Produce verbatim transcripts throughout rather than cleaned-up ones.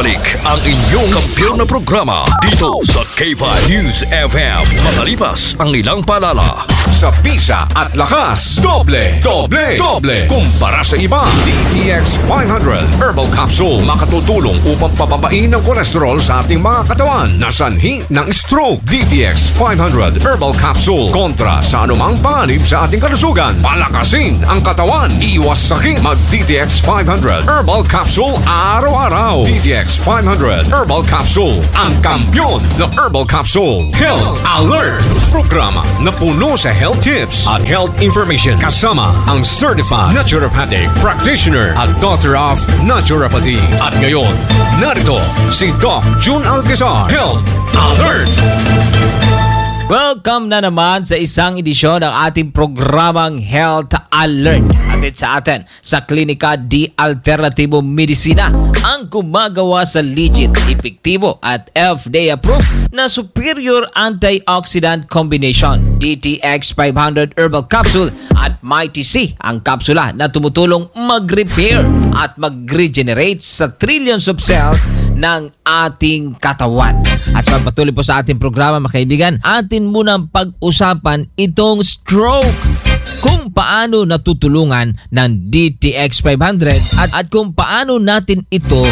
Nagbabalik ang inyong kampiyon na programa dito sa K five News F M. Makalipas ang ilang paalala. Sa bisa at lakas, doble, doble, doble. Kumpara sa iba, D T X five hundred Herbal Capsule makatutulong upang pababain ang kolesterol sa ating mga katawan na sanhi ng stroke. D T X five hundred Herbal Capsule kontra sa anumang panganib sa ating kalusugan. Palakasin ang katawan, iwas sakit. Mag D T X five hundred Herbal Capsule araw-araw. D T X five hundred Herbal Capsule, ang kampiyon na Herbal Capsule. Health Alert, programa na puno sa health tips at health information kasama ang certified naturopathic practitioner at doctor of naturopathy. At ngayon, narito si Doc June Alcazar. Health Alert! Welcome na naman sa isang edisyon ng ating programang Health Alert. Atid sa atin sa Klinika di Alternatibo Medisina, ang gumagawa sa legit, epektibo at F D A-approved na superior antioxidant combination. D T X five hundred Herbal Capsule at Mighty C, ang kapsula na tumutulong mag-repair at mag-regenerate sa trillions of cells ng ating katawan. At sa patuloy po sa ating programa, mga kaibigan, atin munang pag-usapan itong stroke. Kung paano natutulungan ng D T X five hundred at, at kung paano natin ito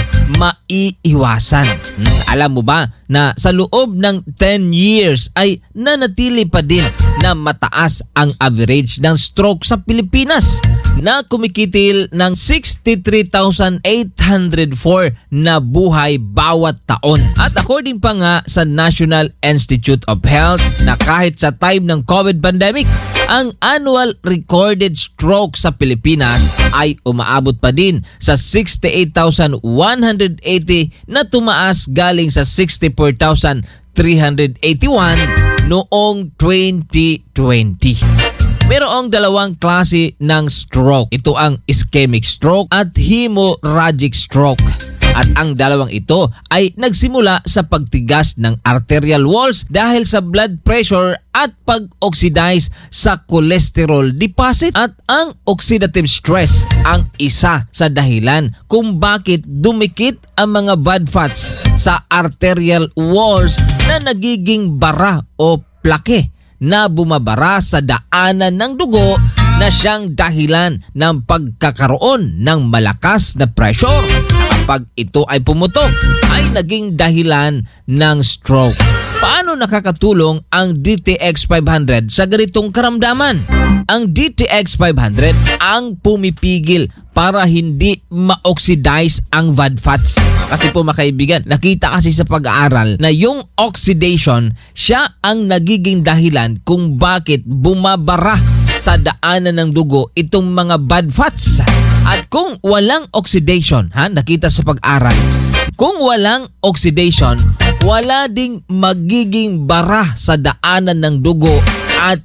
maiiwasan. Hmm, alam mo ba na sa loob ng ten years ay nanatili pa din na mataas ang average ng stroke sa Pilipinas, na kumikitil ng sixty-three thousand eight hundred four na buhay bawat taon. At according pa nga sa National Institute of Health, na kahit sa time ng COVID pandemic, ang annual recorded stroke sa Pilipinas ay umaabot pa din sa sixty-eight thousand one hundred eighty na tumaas galing sa sixty-four thousand three hundred eighty-one noong twenty twenty. Mayroong dalawang klase ng stroke. Ito ang ischemic stroke at hemorrhagic stroke. At ang dalawang ito ay nagsimula sa pagtigas ng arterial walls dahil sa blood pressure at pag-oxidize sa cholesterol deposit. At ang oxidative stress ang isa sa dahilan kung bakit dumikit ang mga bad fats sa arterial walls na nagiging bara o plaque na bumabara sa daanan ng dugo, na siyang dahilan ng pagkakaroon ng malakas na pressure. Kapag ito ay pumutok, ay naging dahilan ng stroke. Paano nakakatulong ang D T X five hundred sa ganitong karamdaman? Ang D T X five hundred ang pumipigil para hindi ma-oxidize ang bad fats. Kasi po, mga kaibigan, nakita kasi sa pag-aaral na yung oxidation, siya ang nagiging dahilan kung bakit bumabara sa daanan ng dugo itong mga bad fats. At kung walang oxidation, ha, nakita sa pag-aral, kung walang oxidation, wala ding magiging bara sa daanan ng dugo at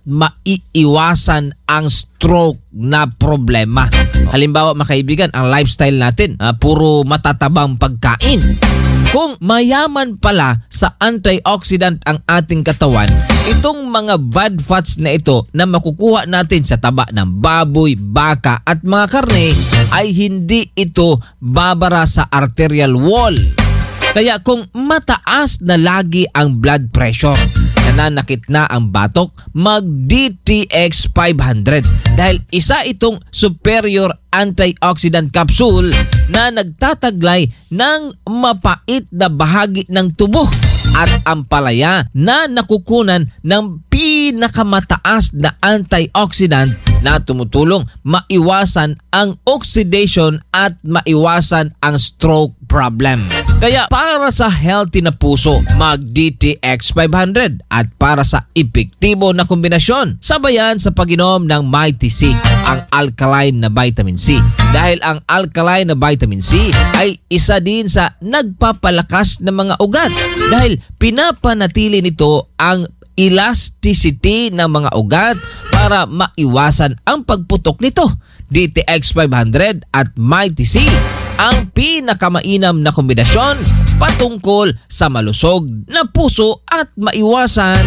maiiwasan ang stroke na problema. Halimbawa, mga kaibigan, ang lifestyle natin, uh, puro matatabang pagkain. Kung mayaman pala sa antioxidant ang ating katawan, itong mga bad fats na ito na makukuha natin sa taba ng baboy, baka at mga karne ay hindi ito babara sa arterial wall. Kaya kung mataas na lagi ang blood pressure, nananakit na ang batok, mag-D T X five hundred dahil isa itong superior antioxidant capsule na nagtataglay ng mapait na bahagi ng tubo at ampalaya na nakukunan ng pinakamataas na antioxidant na tumutulong maiwasan ang oxidation at maiwasan ang stroke problem. Kaya para sa healthy na puso, mag-D T X five hundred, at para sa epektibo na kombinasyon, sabayan sa pag-inom ng Mighty C, ang alkaline na vitamin C. Dahil ang alkaline na vitamin C ay isa din sa nagpapalakas ng mga ugat dahil pinapanatili nito ang elasticity ng mga ugat para maiwasan ang pagputok nito. D T X five hundred at Mighty C, ang pinakamainam na kombinasyon patungkol sa malusog na puso at maiwasan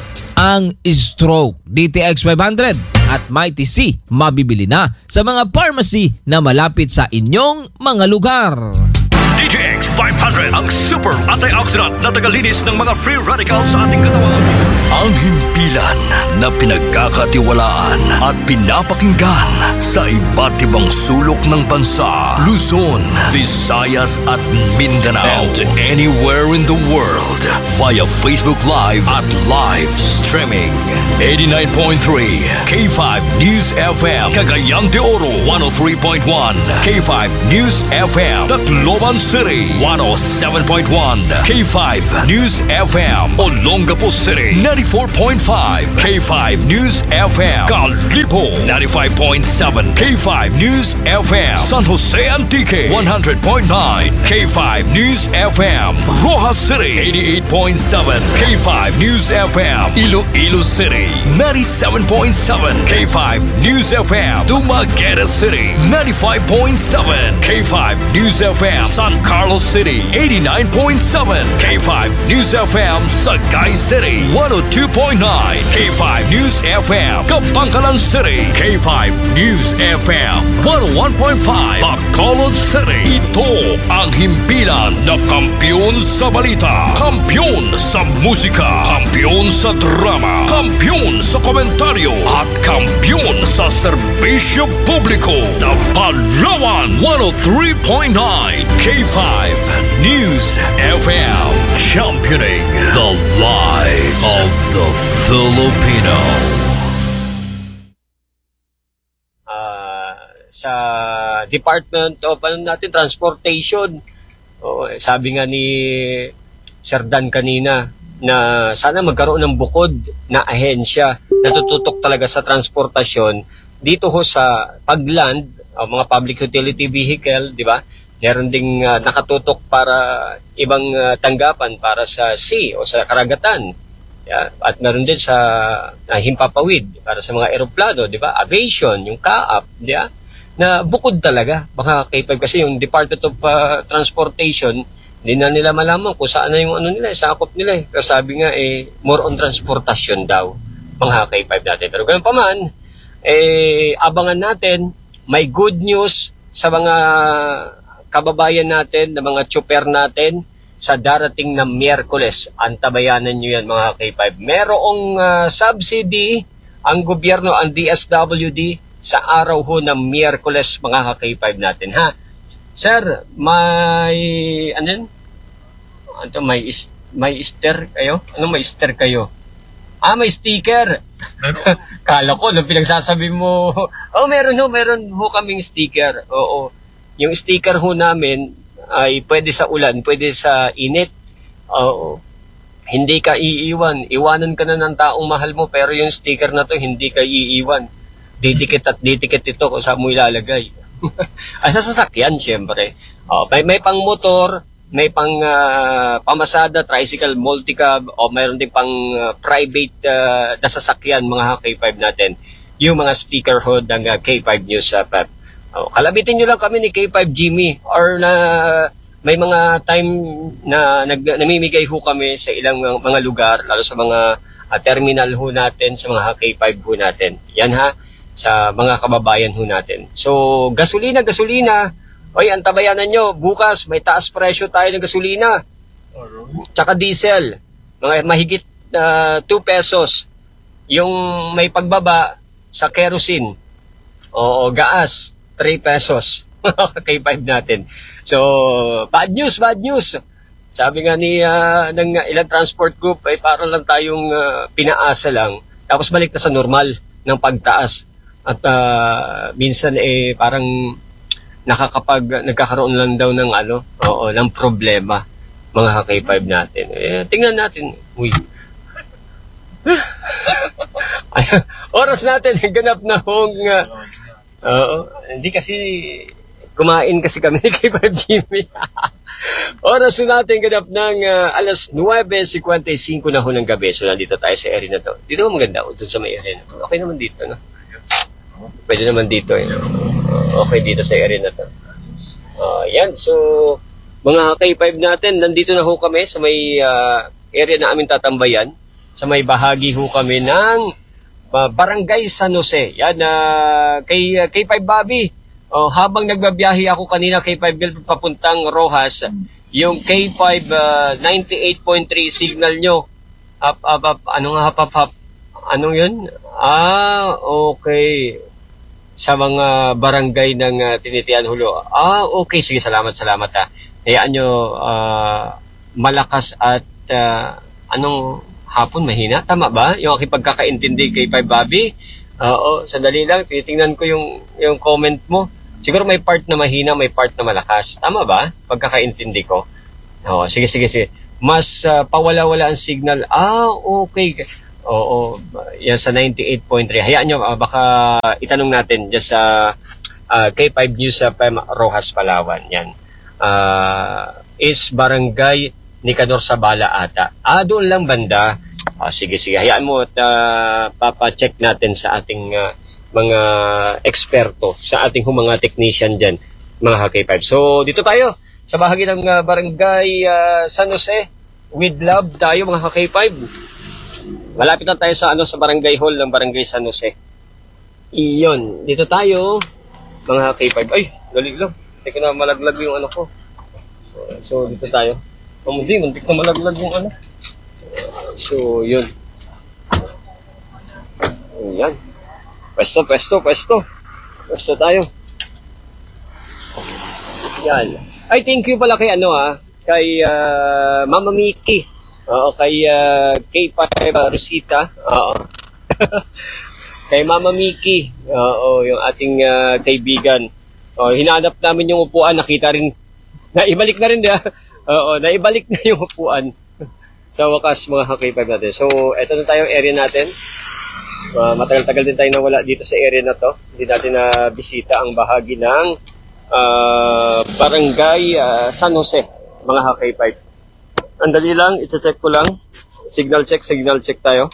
ang stroke. D T X five hundred at Mighty C, mabibili na sa mga pharmacy na malapit sa inyong mga lugar. D T X five hundred, ang super antioxidant na tagalinis ng mga free radicals sa ating katawan. Ang himpilan na pinagkakatiwalaan at pinapakinggan sa iba't ibang sulok ng bansa, Luzon, Visayas at Mindanao, and anywhere in the world via Facebook Live at live streaming. eighty-nine point three K five News F M, Cagayan de Oro one oh three point one, K five News F M, Tacloban City one oh seven point one, K five News F M, Olongapo City ninety-four point five, K five News F M, Calipo ninety-five point seven, K five News F M, San Jose Antique one hundred point nine, K five News F M, Rojas City eighty-eight point seven, K five News F M, Iloilo City ninety-seven point seven, K five News F M, Dumaguete City ninety-five point seven, K five News F M, San Carlos City eighty-nine point seven, K five News F M, Sagay City one oh two point nine, K five News F M, Kapangkalan City, K five News F M one oh one point five, Bacolod City. Ito ang himpilan na kampiyon sa balita, kampiyon sa musika, kampiyon sa drama, kampiyon sa komentaryo at kampiyon sa serbisyo publiko sa Palawan one oh three point nine, K five News F M, championing the lives of the Filipino. Uh, sa Department of ano natin, Transportation, oh, sabi nga ni Sir Dan kanina na sana magkaroon ng bukod na ahensya na tututok talaga sa transportasyon dito ho sa pagland, uh, mga public utility vehicle, di ba? Meron ding uh, nakatutok para ibang uh, tanggapan para sa sea o sa karagatan. Yeah. At meron din sa uh, himpapawid para sa mga eroplano, di ba? Aviation, yung C A A P, di ba? Na bukod talaga. Baka K five kasi yung Department of uh, Transportation, hindi na nila malaman kung saan na yung ano nila, sakop nila. Eh. Pero sabi nga, eh, more on transportation daw, mga K five natin. Pero ganun pa man, eh, abangan natin, may good news sa mga kababayan natin, na mga tsuper natin, sa darating na Miyerkules. Antabayanan nyo yan, mga K five. Merong uh, subsidy ang gobyerno, ang D S W D, sa araw ho ng Miyerkules, mga K five natin, ha? Sir, may, ano yun? Ano, may, is, may sticker kayo? Ano may sticker kayo? Ah, may sticker. Kala ko, nung pinagsasabi mo, oh, meron ho, meron ho kaming sticker. Oo. Yung sticker ho namin ay pwede sa ulan, pwede sa init. Oo. Hindi ka iiwan. Iwanan ka na ng taong mahal mo, pero yung sticker na to, hindi ka iiwan. Didikit at didikit ito kung saan mo ilalagay. Ay, sa sasakyan, syempre. Oh, may, may pang motor, may pang uh, pamasada, tricycle, multicab, o mayroon din pang uh, private uh, na sasakyan, mga K five natin. Yung mga speaker ho ng uh, K five News uh, Pep. Oh, kalabitin nyo lang kami ni K five Jimmy, or na may mga time na nag, namimigay ho kami sa ilang mga, mga lugar, lalo sa mga uh, terminal ho natin, sa mga K five ho natin. Yan ha, sa mga kababayan ho natin. So, gasolina, gasolina, oy, antabayanan nyo, bukas may taas presyo tayo ng gasolina. Tsaka diesel, mga mahigit uh, two pesos. Yung may pagbaba sa kerosene, o gaas, three pesos. K five natin. So, bad news, bad news. Sabi nga ni uh, ng ilang transport group, ay parang lang tayong uh, pinaasa lang. Tapos balik na sa normal ng pagtaas. At uh, minsan eh parang nakakapag nagkakaroon lang daw ng ano, oo, ng problema, mga K five natin. Eh, tingnan natin. Uy. Oras natin ganap na hong uh, oo, hindi kasi kumain kasi kami ni K five Jimmy. Oras natin ganap ng uh, alas nuwebe singkwenta y cinco na ho ng gabi. So nandito tayo sa area na to. Dito mo maganda, o dun sa may area na to. Okay naman dito, no? Pwede naman dito, eh. Okay dito sa area na to. Uh, yan, so mga K five natin, nandito na ho kami sa may uh, area na aming tatambayan. Sa may bahagi ho kami ng uh, Barangay San Jose. Yan, uh, kay uh, K five Bobby. Oh, habang nagbabiyahe ako kanina K five Bill papuntang Rojas, yung K five uh, ninety-eight point three signal nyo. Up, up, up. Ano nga, hap, hap, hap? Anong yun? Ah, okay. Sa mga barangay ng uh, Tinitian Hulo. Ah, okay. Sige, salamat, salamat ha. Hayaan nyo, uh, malakas at uh, anong hapon, mahina? Tama ba? Yung aking pagkakaintindi kay Five Bobby? Oo, sandali lang. Titingnan ko yung, yung comment mo. Siguro may part na mahina, may part na malakas. Tama ba? Pagkakaintindi ko. Oo, sige, sige, sige. Mas uh, pawala-wala ang signal. Ah, okay. Oo, yan sa ninety-eight point three. Hayaan nyo, uh, baka itanong natin dyan sa uh, K five News sa P E M Rojas, Palawan. Yan. Uh, is Barangay Nicador Sabala ata. Ah, doon lang banda. Ah, sige, sige. Hayaan mo at uh, papacheck natin sa ating uh, mga eksperto, sa ating mga technician dyan, mga K five. So, dito tayo sa bahagi ng uh, Barangay uh, San Jose. With love tayo, mga K five. Malapit na tayo sa ano sa Barangay Hall ng Barangay San Jose. Iyon, dito tayo, mga K five. Ay, dali lang. Hindi ko na malaglag yung ano ko. So, so dito tayo. Hindi, muntik na malaglag yung ano. So, yun. Ayan. Pwesto, pwesto, pwesto. Pwesto tayo. Yan. Ay, thank you pala kay ano ah, kay uh, Mama Miki. Oo, kay uh, K five uh, Rosita. Oo. Kay Mama Miki. Oo, yung ating uh, kaibigan. Oh, hinanap namin yung upuan, nakita rin. Naibalik na rin, di ba? Oo, naibalik na yung upuan. Sa wakas, mga K five natin. So, eto na tayo area natin. Uh, matagal-tagal din tayo nawala dito sa area na to. Hindi natin na bisita ang bahagi ng uh, Barangay uh, San Jose, mga K five. Andali lang, iti-check ko lang. Signal check, signal check tayo.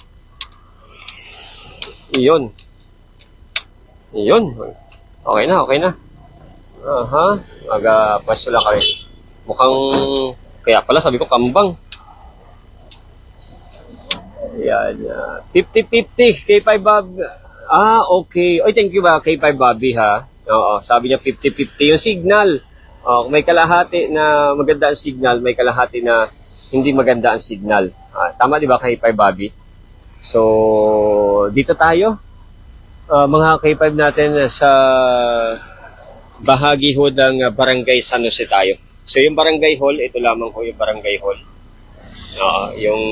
Iyon. Iyon. Okay na, okay na. Aha, mag-pwesto lang kami. Mukhang, kaya pala sabi ko kambang. Ayan, uh, fifty fifty, K five Bob. Ah, okay. Oy, thank you ba, K five Bobby ha? Oo, sabi niya fifty fifty. Yung signal, oh, may kalahati na maganda ang signal, may kalahati na hindi maganda ang signal. Ah, tama di ba, K five Bobby? So, dito tayo. Uh, mga K five natin sa bahagi ho ng Barangay San Jose tayo. So, yung Barangay Hall, ito lamang ho yung Barangay Hall. Uh, yung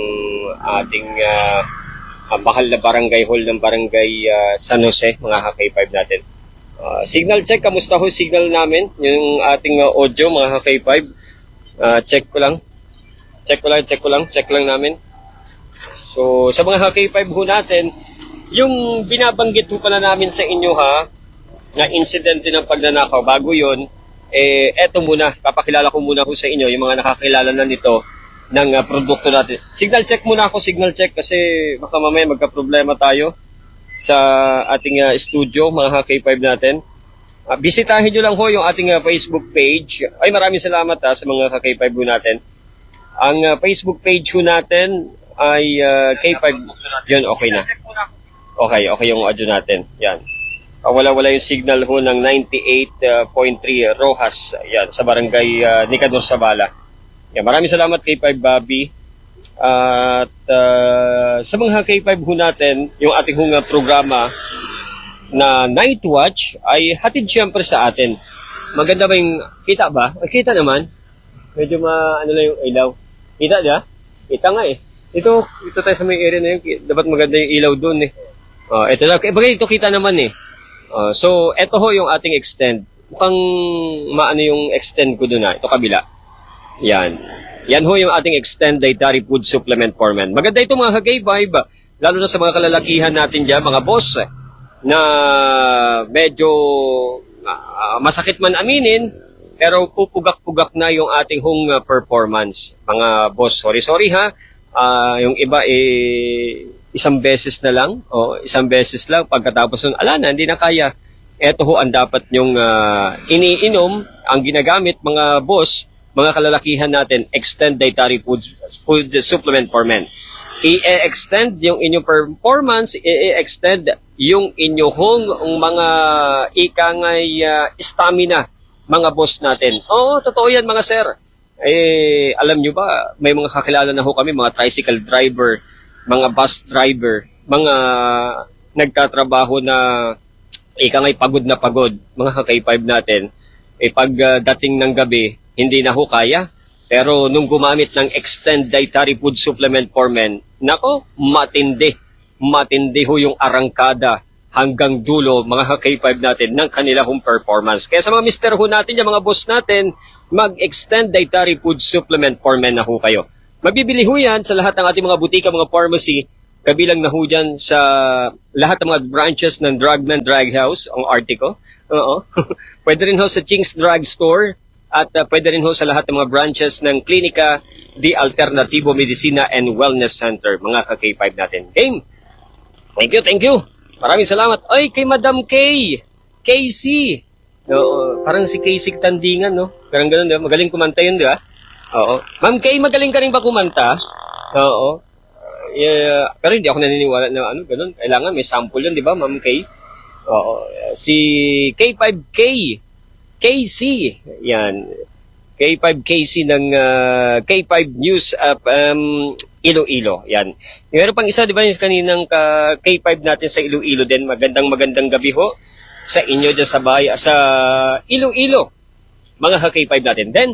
ating uh, uh, mahal na Barangay Hall ng Barangay uh, San Jose, mga K five natin. Uh, signal check, kamusta ho signal namin? Yung ating uh, audio, mga K five. Uh, check ko lang. Check ko lang, check ko lang, check lang namin. So, sa mga K five ho natin, yung binabanggit ho pala namin sa inyo ha, na incident din ng pagnanakaw, bago yon eh, eto muna, papakilala ko muna ho sa inyo, yung mga nakakilala na nito ng uh, produkto natin. Signal check muna ako, signal check, kasi baka mamaya magka-problema tayo sa ating uh, studio, mga K five natin. Uh, bisitahin nyo lang ho yung ating uh, Facebook page. Ay, maraming salamat ha, sa mga K five ho natin. Ang uh, Facebook page ho natin ay uh, K five. Yun, okay na. Okay, okay yung audio natin. Yan. Uh, wala-wala yung signal ho ng ninety-eight point three Rojas. Yan, sa Barangay uh, Nicador Sabala. Yan, maraming salamat K five Bobby. At uh, sa mga K five ho natin, yung ating hong programa na Night Watch ay hatid siyempre sa atin. Maganda ba yung kita ba? Kita naman. Medyo ma ano lang yung ilaw. Kita dia? Kita nga eh. Ito, ito tayo sa may area na yun. Dapat maganda yung ilaw doon eh. Uh, ito lang. Bagay ito kita naman eh. Uh, so, ito ho yung ating extend. Mukhang maano yung extend ko doon ha. Ito kabila. Yan. Yan ho yung ating extend dietary food supplement for men. Maganda ito mga K five. Lalo na sa mga kalalakihan natin dyan, mga boss eh, na medyo uh, masakit man aminin, pero pupugak-pugak na yung ating hong uh, performance. Mga boss, sorry-sorry ha. Uh, yung iba eh, isang beses na lang, o isang beses lang, pagkatapos nun, ala na, hindi na kaya. Ito ho ang dapat nyong uh, iniinom, ang ginagamit, mga boss, mga kalalakihan natin, extend dietary food, food supplement for men. I-extend yung inyong performance, i-extend yung inyong mga ikangay uh, stamina, mga boss natin. Oo, totoo yan mga sir. Eh, alam nyo ba, may mga kakilala na ho kami, mga tricycle driver, mga bus driver, mga nagtatrabaho na ikangay pagod na pagod, mga ka-K five natin. Eh, pag uh, dating ng gabi, hindi na ho kaya. Pero nung gumamit ng Extend Dietary Food Supplement for Men, nako, matindi. Matindi ho yung arangkada hanggang dulo, mga K five natin, ng kanila hong performance. Kaya sa mga mister ho natin, yung mga boss natin, mag-Extend Dietary Food Supplement for Men na ho kayo. Mabibili ho yan sa lahat ng ating mga butika, mga pharmacy, kabilang na ho dyan sa lahat ng mga branches ng Drugman Drug House, ang article. Oo. Pwede rin ho sa Ching's Drug Store, at uh, pwede rin ho sa lahat ng mga branches ng Klinika di Alternativo Medicina and Wellness Center, mga ka-K five natin. Game! Thank you, thank you! Maraming salamat. Ay, kay Madam Kay! Casey! Oo, parang si Casey Tandingan, no? Parang ganun, di ba? Magaling kumanta yun, di ba? Oo. Ma'am Kay, magaling ka rin ba kumanta? Oo. Yeah, pero hindi ako naniniwala na ano, ganun. Kailangan may sample yun, di ba, Ma'am Kay? Oo. Si K five K. K C. Yan. K five K C ng uh, K five News of um, Iloilo. Yan. Meron pang isa, di ba, yung kaninang ka K five natin sa Iloilo din. Magandang magandang gabi ho sa inyo dyan sa bahay, sa Iloilo, mga ka-K five natin. Then,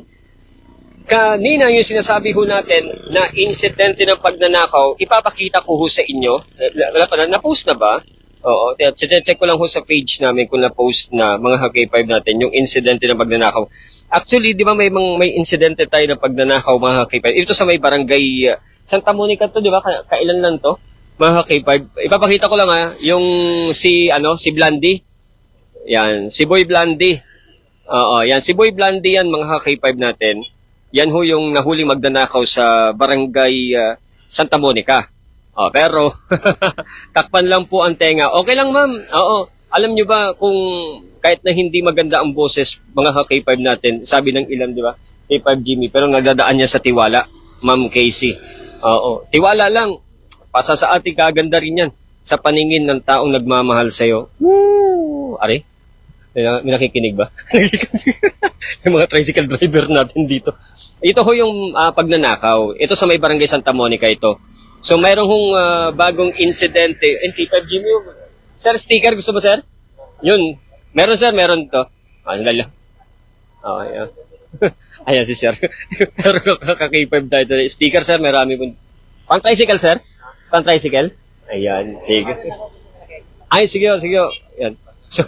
kanina yung sinasabi ho natin na insidente ng pagnanakaw, ipapakita ko ho sa inyo. Wala pa na, na-post na ba? Oo, check ko lang ho sa page namin kung na-post na, mga ka-K five natin, yung insidente ng pagnanakaw. Actually, di ba may, may insidente tayo ng pagnanakaw, mga ka-K five? Ito sa may barangay uh, Santa Monica to, di ba? Kailan lang to? Mga ka-K five. Ipapakita ko lang ha, yung si, ano, si Blandy. Yan, si Boy Blandy. Oo, yan, si Boy Blandy yan, mga ka-K five natin. Yan ho yung nahuling magnanakaw sa barangay uh, Santa Monica. Oh, pero, takpan lang po ang tenga. Okay lang, ma'am. Oo, alam nyo ba kung kahit na hindi maganda ang boses, mga ka-K five natin, sabi ng ilan, di ba? K five Jimmy, pero nagdadaan niya sa tiwala, Ma'am Casey. Oo, tiwala lang. Pasa sa ating kaganda rin yan sa paningin ng taong nagmamahal sa'yo. Woo! Are? May, may nakikinig ba? Yung mga tricycle driver natin dito. Ito ho yung uh, pagnanakaw. Ito sa may barangay Santa Monica ito. So mayroong hong uh, bagong insidente. N T five Jimmy, sir, sticker gusto mo, sir? Yun. Meron, sir, meron to. Ah, lala. Oh, ayan. Ayan si sir. Pero kaka-K five tayo. Sticker, sir, marami po. Pang tricycle, sir? Pang tricycle? Ayan, sige. Ay, sige, sige. Ayan. So,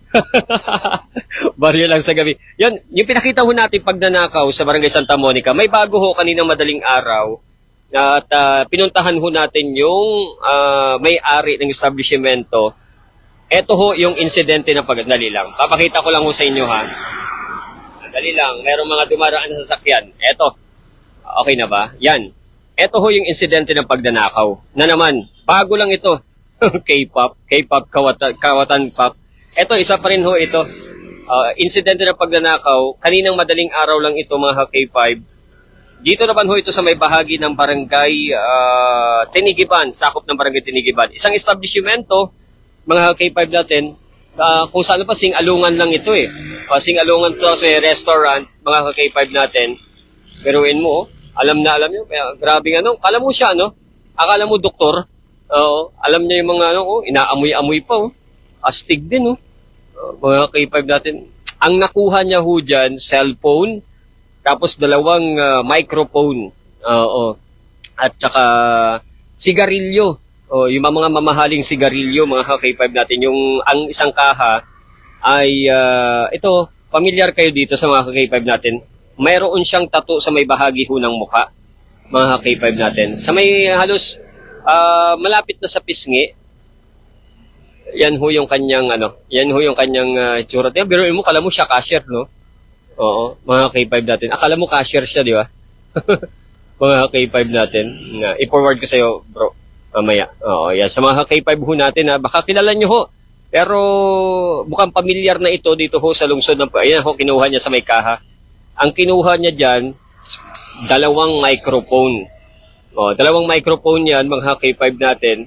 baryo lang sa gabi. Yan, yung pinakita ho natin pagnanakaw sa barangay Santa Monica, may bago ho kaninang madaling araw at uh, pinuntahan ho natin yung uh, may-ari ng establishmento. Ito ho yung insidente na pagdali lang. Papakita ko lang ho sa inyo ha. Dali lang, merong mga dumaraan na sasakyan. Ito, okay na ba? Yan. Ito ho yung insidente ng pagnanakaw. Na naman, bago lang ito. K-pop, K-pop, kawatan, kawatan pop. Ito, isa pa rin ho ito. Uh, insidente ng pagnanakaw. Kaninang madaling araw lang ito, mga K five. Dito naman ho ito sa may bahagi ng barangay uh, Tinigiban, sakop ng barangay Tinigiban. Isang establishmento, mga K five natin, uh, kung saan pa, sing-alungan lang ito eh. Uh, sing-alungan to sa restaurant, mga K five natin. Peruin mo, oh, alam na alam nyo, kaya grabe nga, no? Kala mo siya, no? Akala mo doktor. Oo, alam niya yung mga, ano, oh, inaamoy-amoy pa, oh. Astig din, oh. Uh, mga K five natin. Ang nakuha niya ho dyan, cellphone, tapos dalawang uh, microphone, oo, at saka sigarilyo, oh, yung mga mamahaling sigarilyo, mga K five natin. Yung ang isang kaha ay, uh, ito, familiar kayo dito sa mga K five natin, mayroon siyang tattoo sa may bahagi ho ng mukha, mga K five natin. Sa may halos uh, malapit na sa pisngi, yan ho yung kanyang, ano, yan ho yung kanyang uh, tsura. Biruin mo, kala mo siya cashier, no? Oo, mga K five natin. Akala mo cashier siya, di ba? Mga K five natin. Uh, i-forward ko sa'yo, bro, mamaya. Oo, yan. Sa mga K five ho natin, ha, baka kilala nyo ho. Pero, bukang pamilyar na ito dito ho sa lungsod ng, ayan ho, kinuha niya sa may kaha. Ang kinuha niya dyan, dalawang microphone. O, dalawang microphone yan, mga K five natin.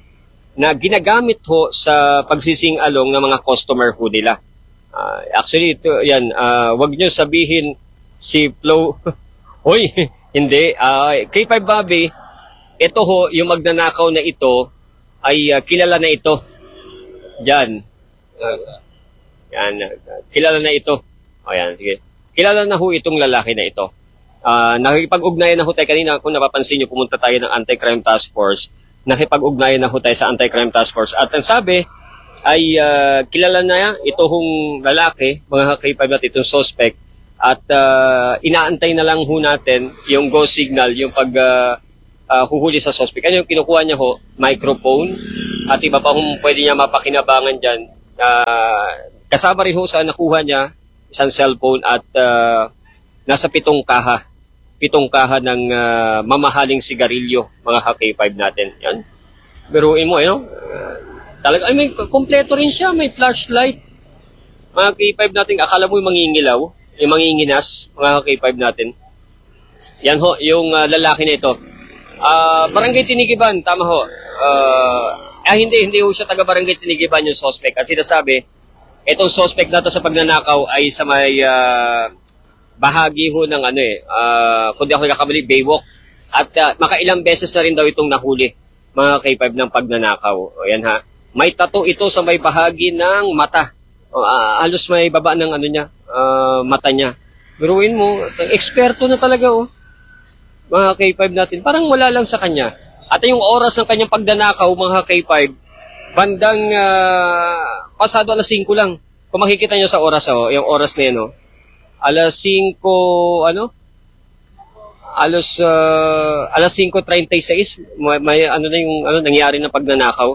na ginagamit ho sa pagsising-along ng mga customer ho nila. Uh, actually, ito, yan, uh, wag nyo sabihin si Flo, hoy, hindi, uh, K five Bobby, ito ho, yung magnanakaw na ito, ay uh, kilala na ito. Diyan. Uh, yan, uh, kilala na ito. O yan, sige. Kilala na ho itong lalaki na ito. Uh, nakikipag-ugnayan na ho tayo kanina, kung napapansin nyo, pumunta tayo ng Anti-Crime Task Force. Nakipag-ugnayan na ho tayo sa Anti-Crime Task Force. At ang sabi, ay uh, kilala na ito hong lalaki, mga K five at itong suspect. At uh, inaantay na lang ho natin yung go signal, yung pag uh, uh, huhuli sa suspect. Ano yung kinukuha niya ho? Microphone. At iba pa kung pwede niya mapakinabangan dyan. Uh, kasama rin ho sa nakuha niya, isang cellphone at uh, nasa pitong kaha. Pitong kaha ng uh, mamahaling sigarilyo, mga K five natin. Yan. Biruin mo, eh, no? Uh, talaga, ay, may kompleto rin siya. May flashlight. Mga K five natin, akala mo yung mangingilaw, yung manginginas, mga K five natin. Yan ho, yung uh, lalaki na ito. Uh, Barangay Tinigiban, tama ho. Uh, ah, hindi, hindi ho siya taga Barangay Tinigiban yung suspect. At sinasabi, itong suspect na to sa pagnanakaw ay sa may uh, bahagi ho ng ano eh, uh, kung di ako nakakamali, Baywalk. At uh, makailang beses na rin daw itong nahuli, mga K five ng pagnanakaw. O yan ha. May tattoo ito sa may bahagi ng mata. O, uh, halos may baba ng ano niya, uh, mata niya. Biruin mo, eksperto na talaga oh. Mga K five natin. Parang wala lang sa kanya. At yung oras ng kanyang pagnanakaw, mga K five, bandang uh, pasado alas singko lang. Kung makikita nyo sa oras, oh, yung oras na yun, oh. Alas singko, ano? Alas, uh, alas singko treinta y seis, may, may ano na yung ano, nangyari na pagnanakaw.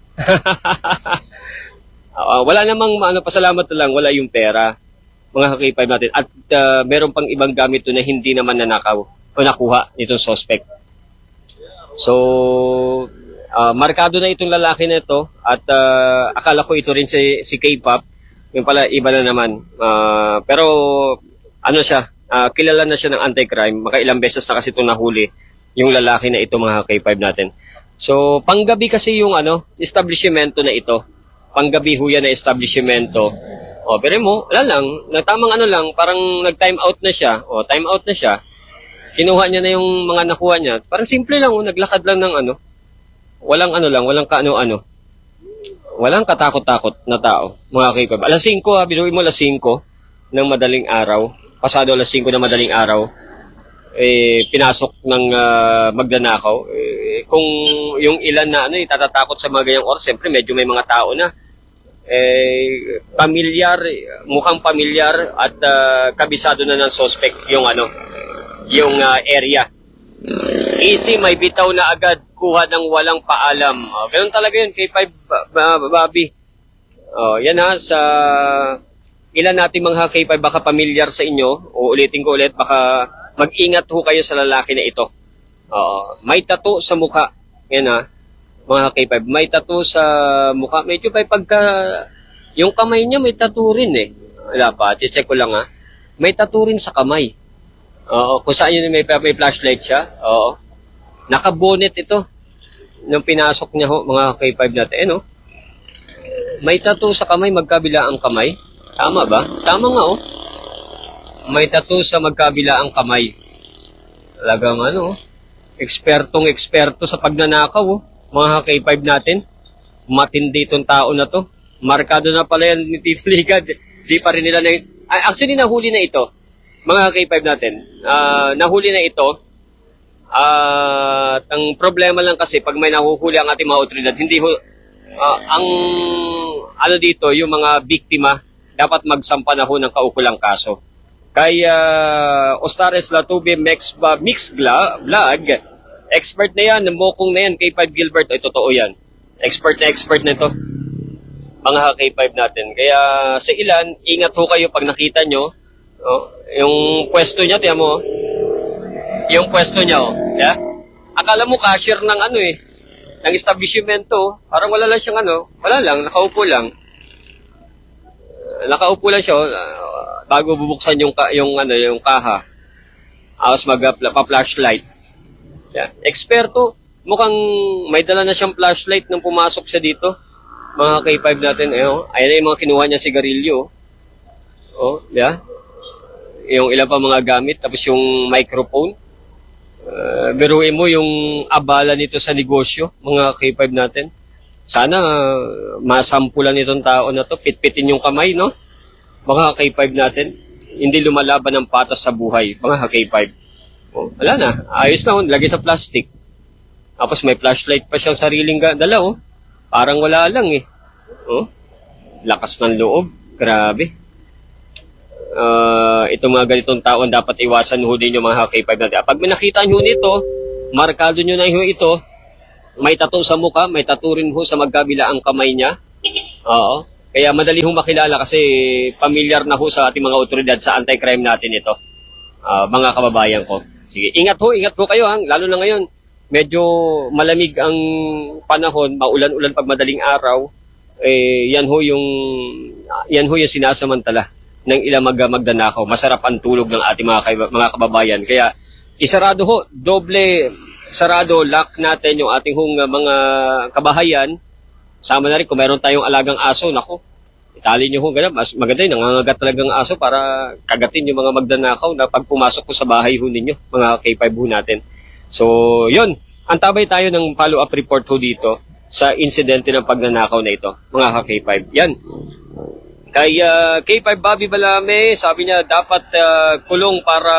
uh, wala namang, ano, pasalamat na lang, wala yung pera, mga K five natin. At uh, meron pang ibang gamit to na hindi naman nanakaw o nakuha nitong suspect. So, uh, markado na itong lalaki na ito at uh, akala ko ito rin si, si K-pop. Yung pala, iba na naman. Uh, pero, ano siya, uh, kilala na siya ng anti-crime. Makailang beses na kasi itong nahuli yung lalaki na ito, mga K five natin. So, panggabi kasi yung ano, establishmento na ito. Panggabi ho yan na establishmento. O, pero mo, wala lang, nagtamang ano lang, parang nag-time out na siya. O, time out na siya. Kinuha niya na yung mga nakuha niya. Parang simple lang, o, naglakad lang ng ano. Walang ano lang, walang kaano-ano. Walang katakot-takot na tao, mga K five. Alas singko ha, binuhin mo alas singko ng madaling araw. Pasado alas singko ng madaling araw, eh, pinasok ng uh, magnanakaw. Eh, kung yung ilan na ano, itatatakot sa mga ganyang oras, siyempre medyo may mga tao na. Eh, pamilyar, mukhang pamilyar at uh, kabisado na ng suspect yung ano, yung uh, area. Easy, may bitaw na agad, kuha ng walang paalam. Oh, ganun talaga yun, K five Bobby. Oh, yan ha, sa ilan nating mga K five baka pamilyar sa inyo, o ulitin ko ulit, baka mag-ingat ho kayo sa lalaki na ito. Oh, may tattoo sa mukha. Yan ha, mga K five, may tattoo sa mukha. Medyo pa pagka, yung kamay niya may tattoo rin eh. Wala pa, check ko lang ha. May tattoo rin sa kamay. Oo, kung saan yun may, may flashlight siya. Oo. Nakabonet ito. Nung pinasok niya ho, mga K five natin. Eh, no? May tattoo sa kamay, magkabila ang kamay. Tama ba? Tama nga, oh. May tattoo sa magkabila ang kamay. Talagang ano, ekspertong eksperto sa pagnanakaw, oh. Mga K five natin. Matindi itong tao na to. Markado na pala yan ni Tito Ligad. Di pa rin nila na yun. Actually, nahuli na ito. Mga K five natin, uh, nahuli na ito. Uh, ang problema lang kasi pag may nahuhuli ang ating mga otoridad, hindi ho, uh, ang ano dito, yung mga biktima, dapat magsampa na ho ng kaukulang kaso. Kaya uh, Ostares Latube Mix, uh, Mix Vlog, expert na yan, mokong na yan, K five Gilbert, ay totoo yan. Expert na expert na ito, mga K five natin. Kaya sa ilan, ingat ho kayo pag nakita nyo. Oh, yung pwesto niya, tiyan mo. Yung pwesto niya, oh. Yeah? Akala mo cashier ng ano eh, ng establishmento. Parang wala lang siyang ano, wala lang, nakaupo lang. Uh, nakaupo lang siya, uh, bago bubuksan yung, yung, ano, yung kaha. Tapos mag-pa-flashlight. Yeah. Eksperto, mukhang may dala na siyang flashlight nang pumasok siya dito. Mga K five natin, eh, oh. Ayan na yung mga kinuha niya sigarilyo. Oh, yeah. Yung ilan pa mga gamit, tapos yung microphone. Uh, biruin mo yung abala nito sa negosyo, mga K five natin. Sana uh, masampulan itong tao na to, pitpitin yung kamay, no? Mga K five natin, hindi lumalaban ng patas sa buhay, mga K five. Oh, wala na, ayos na, oh, lagay sa plastic. Tapos may flashlight pa siyang sariling dala, oh. Parang wala lang, eh. Oh, lakas ng loob, grabe. Uh, itong mga ganitong taon dapat iwasan ho din yung mga K five natin. Pag may nakita nyo nito, markado nyo na ho ito, may tattoo sa mukha, may tattoo rin ho sa magkabila ang kamay niya. Oo. Kaya madali hong makilala kasi familiar na ho sa ating mga otoridad sa anti-crime natin ito. Uh, mga kababayan ko. Sige, ingat ho, ingat ho kayo ha. Lalo na ngayon, medyo malamig ang panahon, maulan-ulan pag madaling araw. Eh, yan ho yung, yan ho yung sinasamantala ng ilang mag magdanakaw. Masarap ang tulog ng ating mga, mga kababayan. Kaya isarado ho, doble sarado, lock natin yung ating hong mga kabahayan. Sama na rin kung meron tayong alagang aso, nako, itali nyo ho, ganun. Mas maganda yun, nangangagat talagang aso para kagatin yung mga magdanakaw na pag pumasok ko sa bahay ho ninyo, mga K five ho natin. So, yun, antabay tayo ng follow-up report ho dito sa insidente ng pagnanakaw na ito, mga K five. Yan. Kay uh, K five Bobby Balame, sabi niya dapat uh, kulong para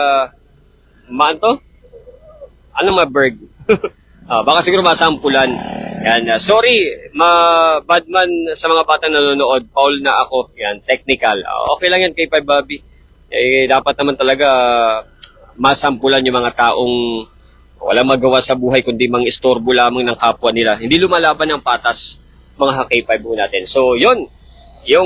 maanto? Ano ma-berg? uh, baka siguro masampulan. Yan. Uh, sorry, ma badman sa mga batang nanonood. Paul na ako. Yan, technical. Uh, okay lang yan K five Bobby. Eh, dapat naman talaga uh, masampulan yung mga taong walang magawa sa buhay kundi mang istorbo lamang ng kapwa nila. Hindi lumalaban ng patas, mga K five po natin. So, yun. Yung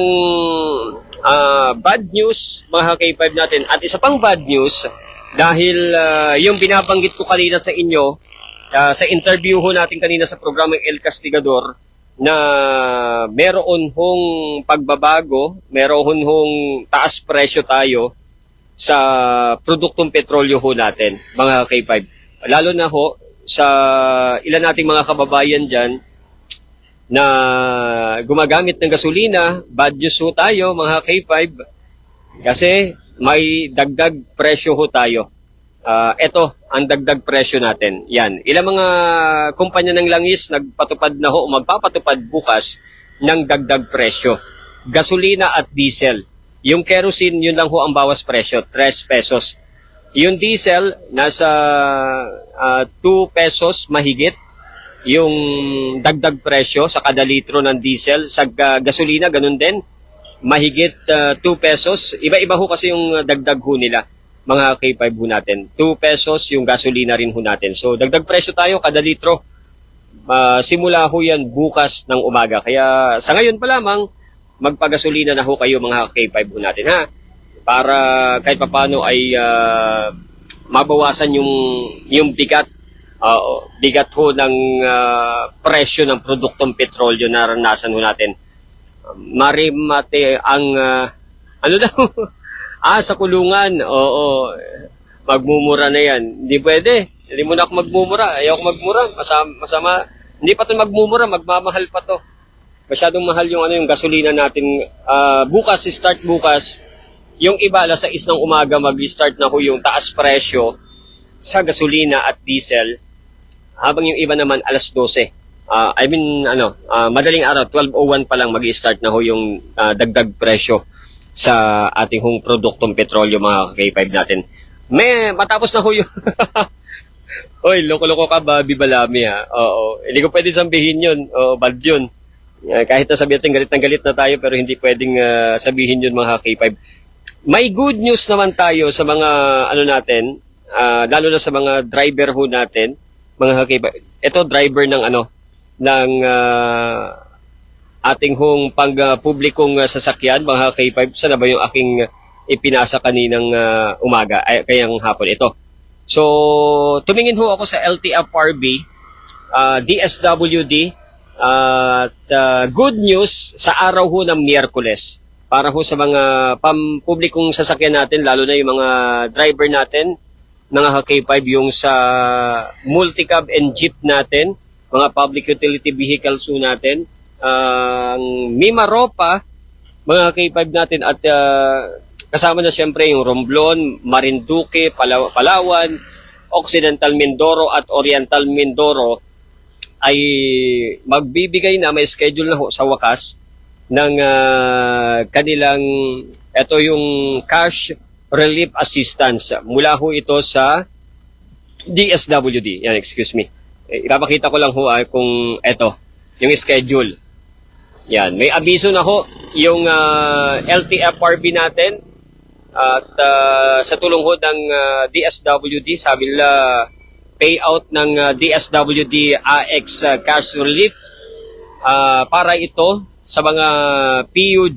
uh, bad news, mga K five natin. At isa pang bad news, dahil uh, yung binabanggit ko kanina sa inyo, uh, sa interview ho natin kanina sa programang El Castigador, na meron hong pagbabago, meron hong taas presyo tayo sa produktong petrolyo ho natin, mga K five. Lalo na ho, sa ilan nating mga kababayan dyan, na gumagamit ng gasolina, bad news ho tayo mga K five kasi may dagdag presyo ho tayo. Uh, ito ang dagdag presyo natin. Yan. Ilang mga kumpanya ng langis nagpatupad na ho, magpapatupad bukas ng dagdag presyo. Gasolina at diesel. Yung kerosene, yun lang ho ang bawas presyo, three pesos. Yung diesel, nasa uh, two pesos mahigit. Yung dagdag presyo sa kada litro ng diesel, sa uh, gasolina, ganun din. Mahigit uh, two pesos. Iba-iba ho kasi yung dagdag ho nila, mga K five ho natin. two pesos yung gasolina rin ho natin. So, dagdag presyo tayo kada litro. Uh, simula ho yan bukas ng umaga. Kaya sa ngayon pa lamang, magpagasolina na ho kayo mga K five ho natin, ha? Para kahit papano ay uh, mabawasan yung, yung bigat. Uh, bigat ho ng uh, presyo ng produktong petrolyo na naranasan ho natin. Marimate ang uh, ano daw? ah, sa kulungan. Oo, magmumura na yan. Hindi pwede. Hindi mo na ako magmumura. Ayaw ako magmura. Masama, masama. Hindi pa ito magmumura. Magmamahal pa to. Masyadong mahal yung ano yung gasolina natin. Uh, bukas, start bukas. Yung iba, alas sais ng umaga, mag-start na ho yung taas presyo sa gasolina at diesel. Habang yung iba naman alas dose. Uh, I mean, ano, uh, madaling araw, twelve oh one pa lang mag-i-start na ho yung uh, dagdag presyo sa ating hong produktong petrolyo, mga K five natin. May, matapos na ho yung... Hoy, loko-loko ka ba, Bibalami, ha? Oo, hindi ko pwede sabihin yun. Oo, bad yun. Uh, kahit na sabihin natin, galit na galit na tayo, pero hindi pwedeng uh, sabihin yun, mga K five. May good news naman tayo sa mga, ano natin, uh, lalo na sa mga driver ho natin, mga K five. Ito driver ng ano ng uh, ating hong pang uh, publikong uh, sasakyan, mga K five. Sana ba yung aking uh, ipinasa kaninang uh, umaga ay kayang hapon ito. So tumingin ho ako sa L T F R B, uh, D S W D uh, at uh, good news sa araw ho ng Miyerkules para ho sa mga pampublikong sasakyan natin, lalo na yung mga driver natin mga K five, yung sa multi-cab and jeep natin, mga public utility vehicles po natin, ang uh, Mimaropa, mga K five natin, at uh, kasama na siyempre yung Romblon, Marinduque, Palaw- Palawan, Occidental Mindoro at Oriental Mindoro ay magbibigay na, may schedule na ho sa wakas ng uh, kanilang, ito yung cash relief assistance. Mula ho ito sa D S W D. Yan, excuse me. Eh, ipapakita ko lang ho ah, kung ito, yung schedule. Yan, may abiso na ho yung uh, L T F R B natin at uh, sa tulong ho ng uh, D S W D, sabi nila payout ng uh, D S W D A X uh, cash relief uh, para ito sa mga P U